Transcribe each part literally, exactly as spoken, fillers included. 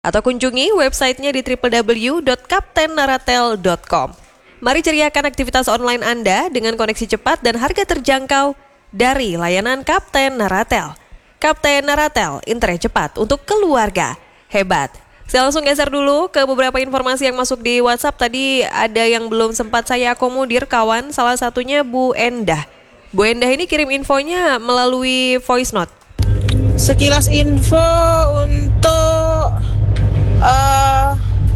Atau kunjungi websitenya di w w w dot kapten naratel dot com. Mari ceriakan aktivitas online Anda dengan koneksi cepat dan harga terjangkau dari layanan Kapten Naratel. Kapten Naratel, internet cepat untuk keluarga. Hebat. Saya langsung geser dulu ke beberapa informasi yang masuk di WhatsApp. Tadi ada yang belum sempat saya akomodir kawan, salah satunya Bu Endah. Bu Endah ini kirim infonya melalui voice note. Sekilas info untuk uh,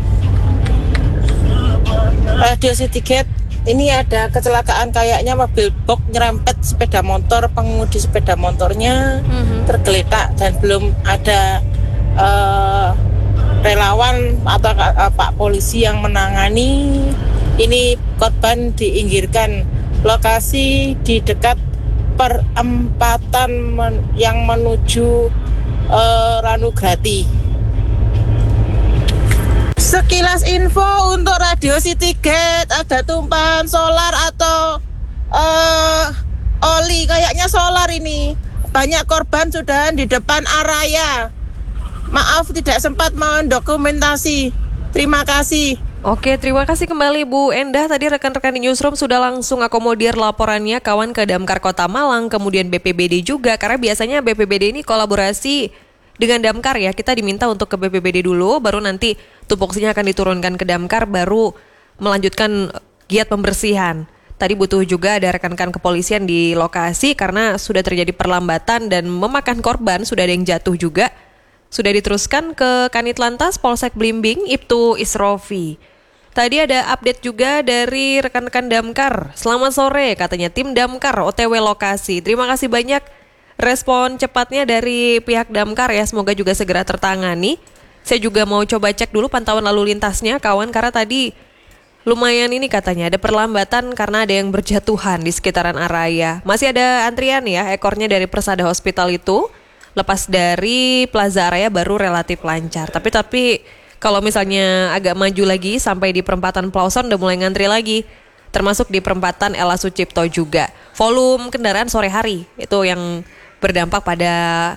Radio City Gate. Ini ada kecelakaan, kayaknya mobil box nyerempet sepeda motor, pengemudi sepeda motornya mm-hmm. tergeletak dan belum ada uh, relawan atau uh, Pak polisi yang menangani. Ini korban diinggirkan. Lokasi di dekat perempatan men- yang menuju uh, Ranugrati. Sekilas info untuk Radio City Gate, ada tumpahan solar atau uh, oli, kayaknya solar ini. Banyak korban sudah di depan Araya. Maaf tidak sempat mendokumentasi. Terima kasih. Oke, terima kasih kembali Bu Endah. Tadi rekan-rekan di Newsroom sudah langsung akomodir laporannya kawan ke Damkar Kota Malang, kemudian B P B D juga. Karena biasanya B P B D ini kolaborasi dengan Damkar ya. Kita diminta untuk ke B P B D dulu, baru nanti tupoksinya akan diturunkan ke Damkar, baru melanjutkan giat pembersihan. Tadi butuh juga ada rekan-rekan kepolisian di lokasi karena sudah terjadi perlambatan dan memakan korban, sudah ada yang jatuh juga. Sudah diteruskan ke Kanit Lantas Polsek Blimbing, Ibtu Isrofi. Tadi ada update juga dari rekan-rekan Damkar. Selamat sore, katanya tim Damkar O T W lokasi. Terima kasih banyak respon cepatnya dari pihak Damkar ya. Semoga juga segera tertangani. Saya juga mau coba cek dulu pantauan lalu lintasnya kawan. Karena tadi lumayan ini katanya ada perlambatan karena ada yang berjatuhan di sekitaran Araya. Masih ada antrian ya, ekornya dari Persada Hospital itu. Lepas dari Plaza Araya baru relatif lancar. Tapi tapi kalau misalnya agak maju lagi sampai di perempatan Plauson udah mulai ngantri lagi. Termasuk di perempatan Ella Sucipto juga. Volume kendaraan sore hari itu yang berdampak pada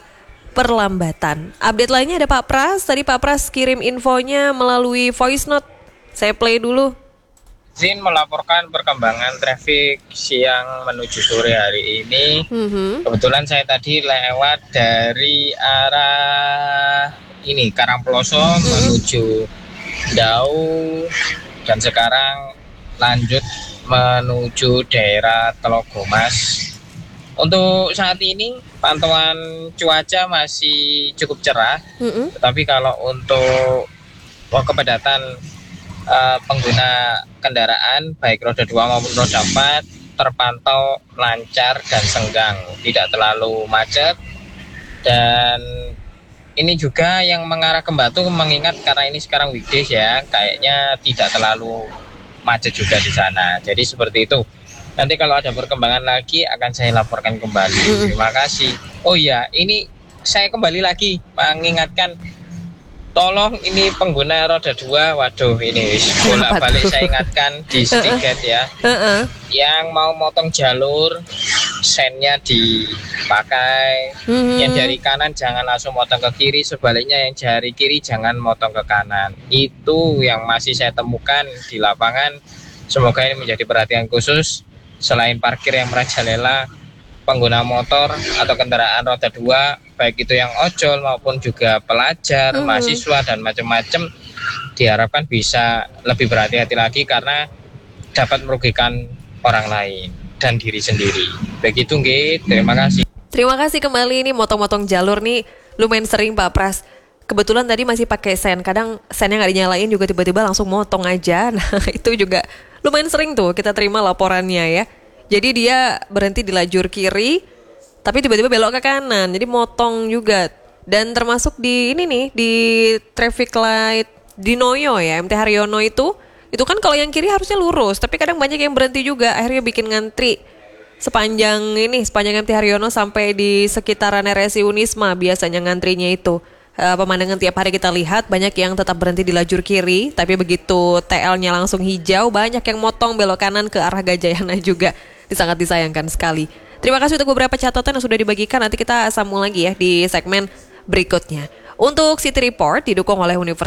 perlambatan. Update lainnya ada Pak Pras. Tadi Pak Pras kirim infonya melalui voice note. Saya play dulu. Izin melaporkan perkembangan trafik siang menuju sore hari ini. Mm-hmm. Kebetulan saya tadi lewat dari arah ini Karangploso mm-hmm. menuju Dau dan sekarang lanjut menuju daerah Telogomas. Untuk saat ini pantauan cuaca masih cukup cerah, mm-hmm. tetapi kalau untuk oh, kepadatan uh, pengguna kendaraan baik roda dua maupun roda empat terpantau lancar dan senggang, tidak terlalu macet. Dan ini juga yang mengarah ke Batu, mengingat karena ini sekarang weekdays ya, kayaknya tidak terlalu macet juga di sana. Jadi seperti itu. Nanti kalau ada perkembangan lagi akan saya laporkan kembali. Terima kasih. Oh iya, ini saya kembali lagi mengingatkan, tolong ini pengguna roda dua, waduh ini bolak-balik saya ingatkan di stiket ya. Uh-uh. Yang mau motong jalur, sennya dipakai. Uh-huh. Yang dari kanan jangan langsung motong ke kiri, sebaliknya yang dari kiri jangan motong ke kanan. Itu yang masih saya temukan di lapangan. Semoga ini menjadi perhatian khusus. Selain parkir yang merajalela, pengguna motor atau kendaraan roda dua, baik itu yang ojol maupun juga pelajar, uh-huh. mahasiswa dan macam-macam, diharapkan bisa lebih berhati-hati lagi karena dapat merugikan orang lain dan diri sendiri. Begitu nggih, terima kasih. Terima kasih kembali. Ini motong-motong jalur nih lumayan sering Pak Pras. Kebetulan tadi masih pakai sen, kadang sennya nggak dinyalain juga tiba-tiba langsung motong aja. Nah itu juga lumayan sering tuh kita terima laporannya ya. Jadi dia berhenti di lajur kiri, tapi tiba-tiba belok ke kanan, jadi motong juga. Dan termasuk di ini nih, di traffic light di Noyo ya, M T Haryono itu, itu kan kalau yang kiri harusnya lurus, tapi kadang banyak yang berhenti juga, akhirnya bikin ngantri sepanjang ini, sepanjang M T Haryono sampai di sekitaran R S I Unisma biasanya ngantrinya itu. Uh, pemandangan tiap hari kita lihat banyak yang tetap berhenti di lajur kiri, tapi begitu T L-nya langsung hijau, banyak yang motong belok kanan ke arah Gajayana juga. Sangat disayangkan sekali. Terima kasih untuk beberapa catatan yang sudah dibagikan. Nanti kita sambung lagi ya di segmen berikutnya. Untuk City Report didukung oleh Universitas